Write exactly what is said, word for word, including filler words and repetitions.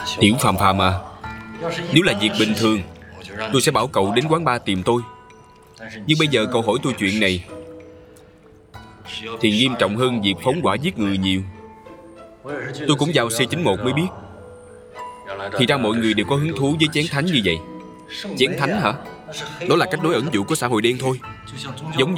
Tiểu Phàm Phàm à, nếu là việc bình thường tôi sẽ bảo cậu đến quán bar tìm tôi. Nhưng bây giờ cậu hỏi tôi chuyện này thì nghiêm trọng hơn việc phóng hỏa giết người nhiều. Tôi cũng vào C chín một mới biết, thì ra mọi người đều có hứng thú với chén thánh như vậy. Chén thánh hả? Đó là cách đối ẩn dụ của xã hội đen thôi. Giống